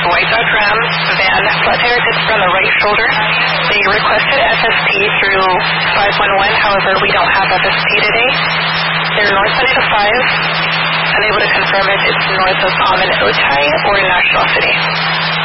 white Dodge Ram van, flat tire disc on the right shoulder. They requested FSP through 511, however, we don't have FSP today. They're north on 805, unable to confirm if it's north of Palm and Otay or National City.